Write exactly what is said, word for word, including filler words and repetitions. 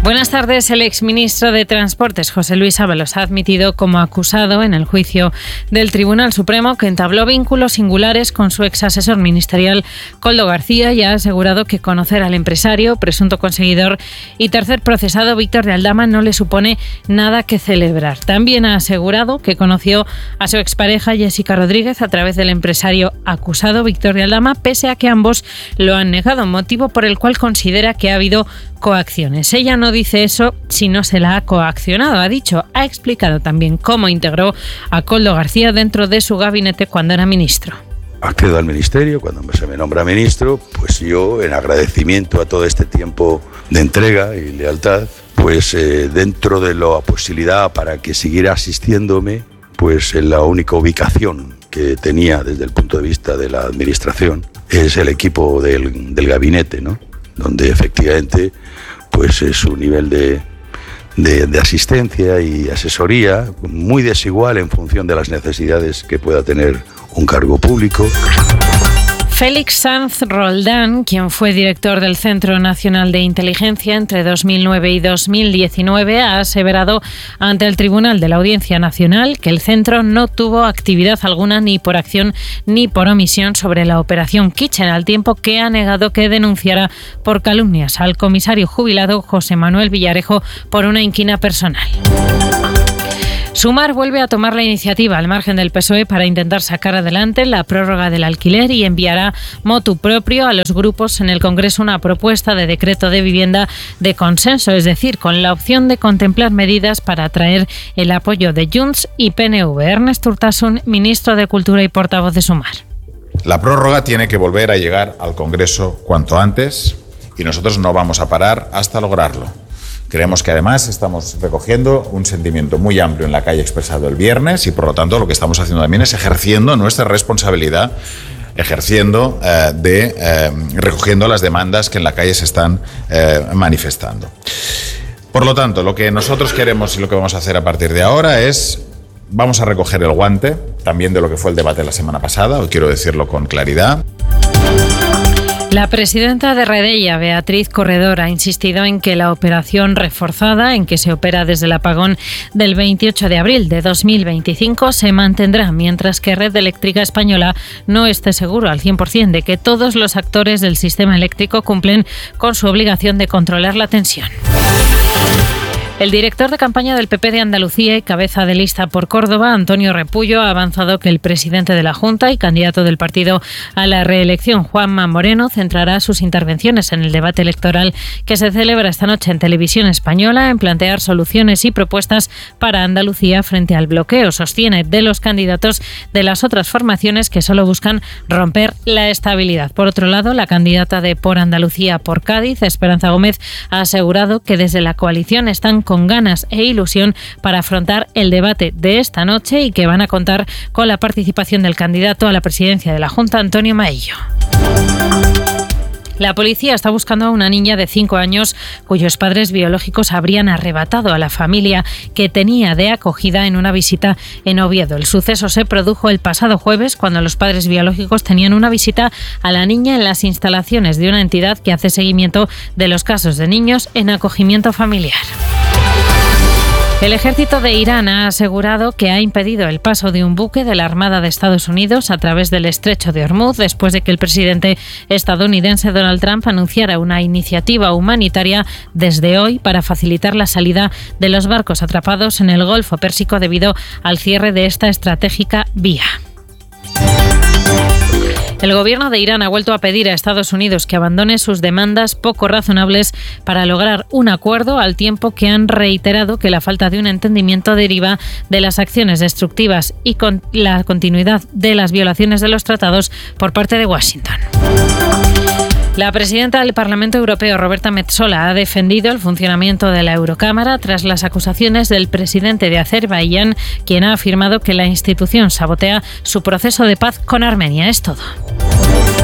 Buenas tardes. El exministro de Transportes, José Luis Ábalos, ha admitido como acusado en el juicio del Tribunal Supremo que entabló vínculos singulares con su ex asesor ministerial, Koldo García, y ha asegurado que conocer al empresario, presunto conseguidor y tercer procesado, Víctor de Aldama, no le supone nada que celebrar. También ha asegurado que conoció a su expareja, Jessica Rodríguez, a través del empresario acusado, Víctor de Aldama, pese a que ambos lo han negado, motivo por el cual considera que ha habido coacciones. Ella no dice eso si no se la ha coaccionado, ha dicho. Ha explicado también cómo integró a Koldo García dentro de su gabinete cuando era ministro. Accedo al ministerio, cuando se me nombra ministro, pues yo, en agradecimiento a todo este tiempo de entrega y lealtad, pues eh, dentro de la posibilidad para que siguiera asistiéndome, pues en la única ubicación que tenía desde el punto de vista de la administración es el equipo del, del gabinete, ¿no? Donde efectivamente pues es un nivel de, de, de asistencia y asesoría muy desigual en función de las necesidades que pueda tener un cargo público. Félix Sanz Roldán, quien fue director del Centro Nacional de Inteligencia entre dos mil nueve y dos mil diecinueve, ha aseverado ante el Tribunal de la Audiencia Nacional que el centro no tuvo actividad alguna ni por acción ni por omisión sobre la operación Kitchen, al tiempo que ha negado que denunciara por calumnias al comisario jubilado José Manuel Villarejo por una inquina personal. Sumar vuelve a tomar la iniciativa al margen del P S O E para intentar sacar adelante la prórroga del alquiler y enviará motu propio a los grupos en el Congreso una propuesta de decreto de vivienda de consenso, es decir, con la opción de contemplar medidas para atraer el apoyo de Junts y P N V. Ernest Urtasun, ministro de Cultura y portavoz de Sumar. La prórroga tiene que volver a llegar al Congreso cuanto antes y nosotros no vamos a parar hasta lograrlo. Creemos que además estamos recogiendo un sentimiento muy amplio en la calle expresado el viernes y por lo tanto lo que estamos haciendo también es ejerciendo nuestra responsabilidad, ejerciendo eh, de eh, recogiendo las demandas que en la calle se están eh, manifestando. Por lo tanto, lo que nosotros queremos y lo que vamos a hacer a partir de ahora es vamos a recoger el guante también de lo que fue el debate la semana pasada, hoy quiero decirlo con claridad. La presidenta de Redella, Beatriz Corredor, ha insistido en que la operación reforzada, en que se opera desde el apagón del veintiocho de abril de dos mil veinticinco, se mantendrá, mientras que Red Eléctrica Española no esté seguro al cien por ciento de que todos los actores del sistema eléctrico cumplen con su obligación de controlar la tensión. El director de campaña del P P de Andalucía y cabeza de lista por Córdoba, Antonio Repullo, ha avanzado que el presidente de la Junta y candidato del partido a la reelección, Juanma Moreno, centrará sus intervenciones en el debate electoral que se celebra esta noche en Televisión Española en plantear soluciones y propuestas para Andalucía frente al bloqueo, sostiene, de los candidatos de las otras formaciones que solo buscan romper la estabilidad. Por otro lado, la candidata de Por Andalucía por Cádiz, Esperanza Gómez, ha asegurado que desde la coalición están con ganas e ilusión para afrontar el debate de esta noche y que van a contar con la participación del candidato a la presidencia de la Junta, Antonio Maillo. La policía está buscando a una niña de cinco años cuyos padres biológicos habrían arrebatado a la familia que tenía de acogida en una visita en Oviedo. El suceso se produjo el pasado jueves cuando los padres biológicos tenían una visita a la niña en las instalaciones de una entidad que hace seguimiento de los casos de niños en acogimiento familiar. El ejército de Irán ha asegurado que ha impedido el paso de un buque de la Armada de Estados Unidos a través del estrecho de Hormuz después de que el presidente estadounidense Donald Trump anunciara una iniciativa humanitaria desde hoy para facilitar la salida de los barcos atrapados en el Golfo Pérsico debido al cierre de esta estratégica vía. El gobierno de Irán ha vuelto a pedir a Estados Unidos que abandone sus demandas poco razonables para lograr un acuerdo, al tiempo que han reiterado que la falta de un entendimiento deriva de las acciones destructivas y con la continuidad de las violaciones de los tratados por parte de Washington. La presidenta del Parlamento Europeo, Roberta Metsola, ha defendido el funcionamiento de la Eurocámara tras las acusaciones del presidente de Azerbaiyán, quien ha afirmado que la institución sabotea su proceso de paz con Armenia. Es todo.